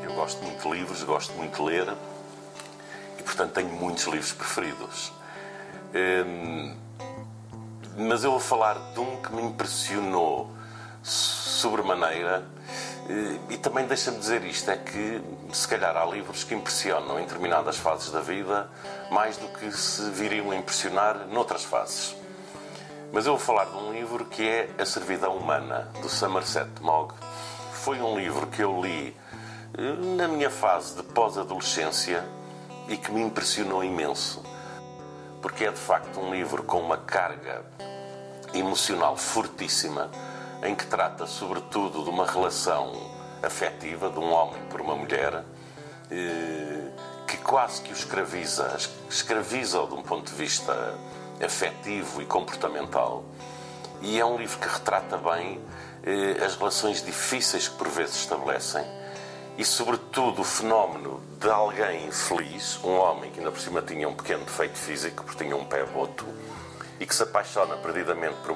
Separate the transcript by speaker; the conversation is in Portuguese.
Speaker 1: Eu gosto muito de livros, gosto muito de ler e, portanto, tenho muitos livros preferidos. Mas eu vou falar de um que me impressionou sobremaneira e também deixa-me dizer isto, é que se calhar há livros que impressionam em determinadas fases da vida mais do que se viriam a impressionar noutras fases. Mas eu vou falar de um livro que é A Servidão Humana, do Somerset Maugham. Foi um livro que eu li na minha fase de pós-adolescência e que me impressionou imenso, porque é de facto um livro com uma carga emocional fortíssima, em que trata sobretudo de uma relação afetiva de um homem por uma mulher que quase que o escraviza-o de um ponto de vista afetivo e comportamental. E é um livro que retrata bem as relações difíceis que por vezes estabelecem e sobretudo o fenómeno de alguém infeliz, um homem que ainda por cima tinha um pequeno defeito físico, porque tinha um pé boto, e que se apaixona perdidamente por